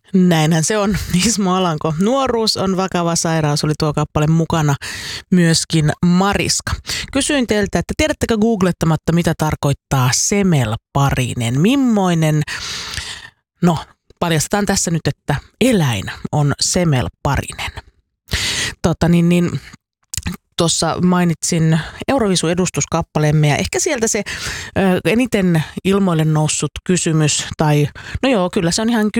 Näinhän se on, Ismo Alanko. Nuoruus on vakava sairaus, oli tuo kappale mukana myöskin Mariska. Kysyin teiltä, että tiedättekö googlettamatta, mitä tarkoittaa semelparinen? Mimmoinen, no paljastetaan tässä nyt, että eläin on semelparinen. Tuossa mainitsin Eurovisu-edustuskappaleemme ja ehkä sieltä se eniten ilmoille noussut kysymys, tai no joo, kyllä se on ihan